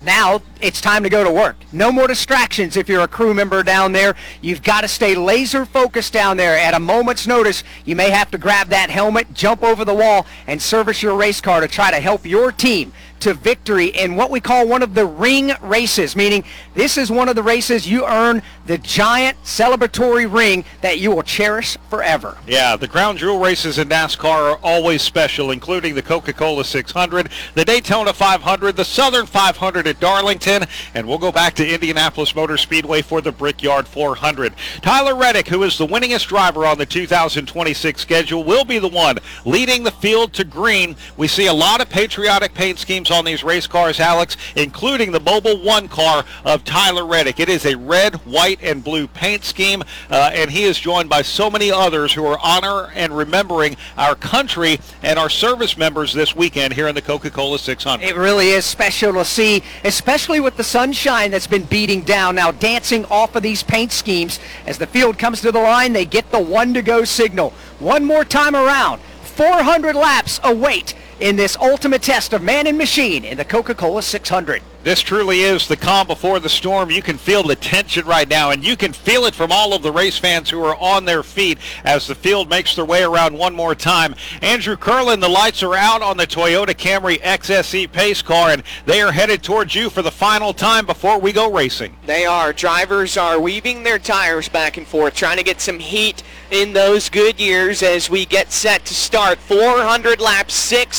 Now it's time to go to work. No more distractions if you're a crew member down there. You've got to stay laser focused down there. At a moment's notice, you may have to grab that helmet, jump over the wall, and service your race car to try to help your team to victory in what we call one of the ring races, meaning this is one of the races you earn the giant celebratory ring that you will cherish forever. Yeah, the crown jewel races in NASCAR are always special, including the Coca-Cola 600, the Daytona 500, the Southern 500 at Darlington, and we'll go back to Indianapolis Motor Speedway for the Brickyard 400. Tyler Reddick, who is the winningest driver on the 2026 schedule, will be the one leading the field to green. We see a lot of patriotic paint schemes on these race cars, Alex, including the Mobil 1 car of Tyler Reddick. It is a red, white, and blue paint scheme, and he is joined by so many others who are honoring and remembering our country and our service members this weekend here in the Coca-Cola 600. It really is special to see, especially with the sunshine that's been beating down now, dancing off of these paint schemes. As the field comes to the line, they get the 1 to go signal. One more time around. 400 laps await in this ultimate test of man and machine in the Coca-Cola 600. This truly is the calm before the storm. You can feel the tension right now, and you can feel it from all of the race fans who are on their feet as the field makes their way around one more time. Andrew Curlin, the lights are out on the Toyota Camry XSE pace car, and they are headed towards you for the final time before we go racing. They are. Drivers are weaving their tires back and forth, trying to get some heat in those good years as we get set to start. 400 laps,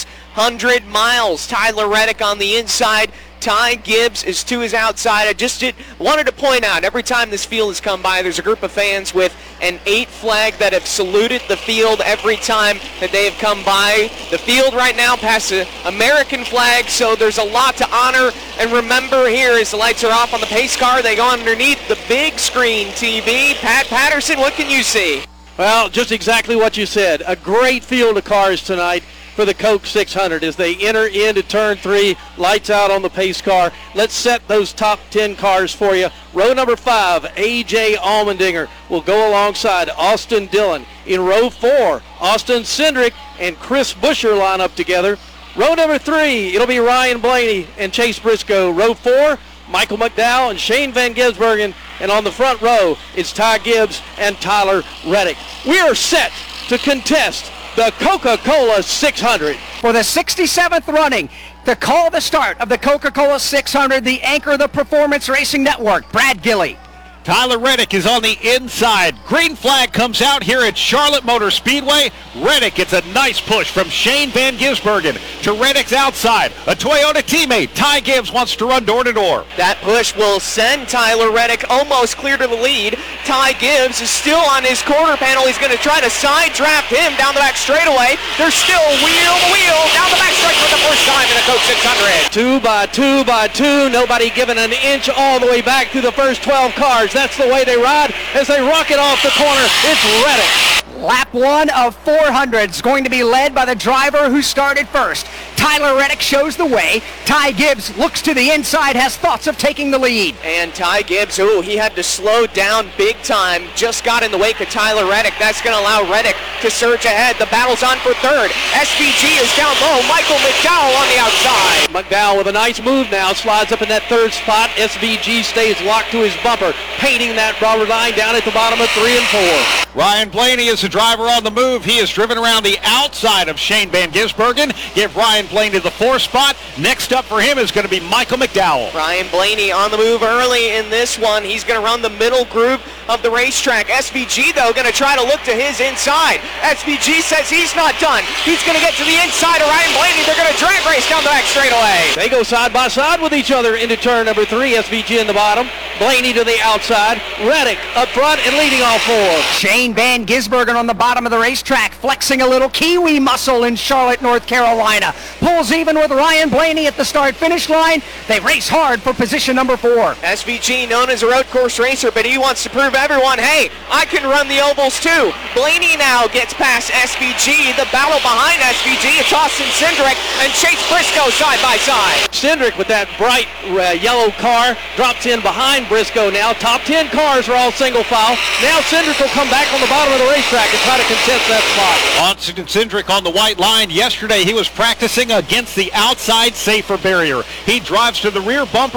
600 miles. Tyler Reddick on the inside. Ty Gibbs is to his outside. I wanted to point out, every time this field has come by, there's a group of fans with an 8 flag that have saluted the field every time that they have come by. The field right now passes an American flag, so there's a lot to honor and remember here as the lights are off on the pace car. They go underneath the big screen TV. Pat Patterson, what can you see? Well, just exactly what you said. A great field of cars tonight for the Coke 600 as they enter into turn 3, lights out on the pace car. Let's set those top 10 cars for you. Row number 5, A.J. Allmendinger will go alongside Austin Dillon. In row 4, Austin Cindric and Chris Buescher line up together. Row number 3, it'll be Ryan Blaney and Chase Briscoe. Row 4, Michael McDowell and Shane Van Gisbergen. And on the front row, it's Ty Gibbs and Tyler Reddick. We are set to contest the Coca-Cola 600. For the 67th running, to call the start of the Coca-Cola 600, the anchor of the Performance Racing Network, Brad Gilley. Tyler Reddick is on the inside. Green flag comes out here at Charlotte Motor Speedway. Reddick gets a nice push from Shane Van Gisbergen to Reddick's outside. A Toyota teammate, Ty Gibbs, wants to run door to door. That push will send Tyler Reddick almost clear to the lead. Ty Gibbs is still on his quarter panel. He's going to try to side draft him down the back straightaway. They're still wheel to wheel down the back straight for the first time in the Coke 600. 2 by 2 by 2. Nobody giving an inch all the way back through the first 12 cars. That's the way they ride as they rocket off the corner. It's Reddick. Lap 1 of 400 is going to be led by the driver who started first. Tyler Reddick shows the way. Ty Gibbs looks to the inside, has thoughts of taking the lead. And Ty Gibbs, he had to slow down big time. Just got in the wake of Tyler Reddick. That's going to allow Reddick to surge ahead. The battle's on for third. SVG is down low. Michael McDowell on the outside. McDowell with a nice move now. Slides up in that third spot. SVG stays locked to his bumper, painting that rubber line down at the bottom of 3 and 4. Ryan Blaney is the driver on the move. He is driven around the outside of Shane Van Gisbergen. Give Ryan Blaney the 4th spot. Next up for him is going to be Michael McDowell. Ryan Blaney on the move early in this one. He's going to run the middle group of the racetrack. SVG, though, going to try to look to his inside. SVG says he's not done. He's going to get to the inside of Ryan Blaney. They're going to drag race down the back straightaway. They go side by side with each other into turn number 3. SVG in the bottom. Blaney to the outside. Reddick up front and leading all 4. Shane Van Gisbergen on the bottom of the racetrack, flexing a little Kiwi muscle in Charlotte, North Carolina. Pulls even with Ryan Blaney at the start-finish line. They race hard for position number 4. SVG, known as a road course racer, but he wants to prove everyone, hey, I can run the ovals too. Blaney now gets past SVG. The battle behind SVG, it's Austin Cindric and Chase Briscoe side by side. Cindric with that bright yellow car drops in behind Briscoe now. Top 10 cars are all single file. Now Cindric will come back on the bottom of the racetrack and try to contest that spot. Austin Cindric on the white line. Yesterday he was practicing against the outside safer barrier. He drives to the rear bumper